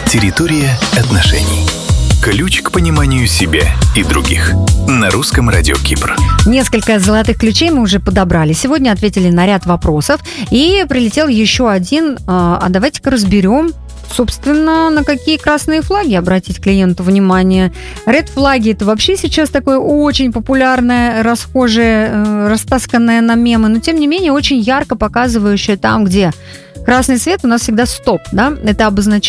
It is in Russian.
Территория отношений. Ключ к пониманию себя и других. На Русском радио Кипр. Несколько золотых ключей мы уже подобрали. Сегодня ответили на ряд вопросов. И прилетел еще один. А давайте-ка разберем, собственно, на какие красные флаги обратить клиенту внимание. Ред-флаги – это вообще сейчас такое очень популярное, расхожее, растасканное на мемы, но, тем не менее, очень ярко показывающее там, где красный свет, у нас всегда стоп, да? Это обозначает